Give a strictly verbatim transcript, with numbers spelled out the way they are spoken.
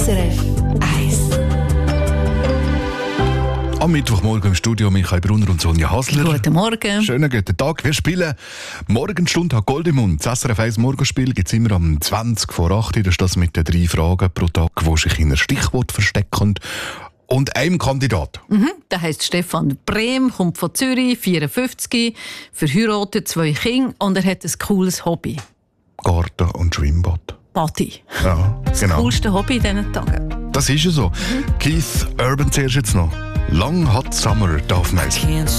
S R F eins. Am Mittwochmorgen im Studio Michael Brunner und Sonja Hasler. Guten Morgen. Schönen guten Tag. Wir spielen Morgenstunde hat Gold im Mund. Das S R F eins Morgenspiel gibt es immer am zwanzig vor acht. Das ist das mit den drei Fragen pro Tag, die sich in einem Stichwort verstecken. Und einem Kandidat. Mhm, der heisst Stefan Brehm, kommt von Zürich, vierundfünfzig, verheiratet, zwei Kinder und er hat ein cooles Hobby. Garten und Schwimmbad. Party. Ja, Das genau. coolste Hobby in diesen Tagen. Das ist ja so. Keith Urban zuerst jetzt noch. Long Hot Summer darf man.